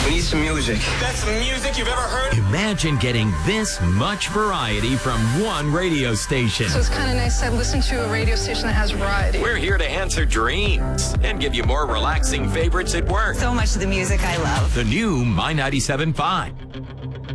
We need some music. Best music you've ever heard? Imagine getting this much variety from one radio station. So it's kind of nice to listen to a radio station that has variety. We're here to answer dreams and give you more relaxing favorites at work. So much of the music I love. The new My 97.5.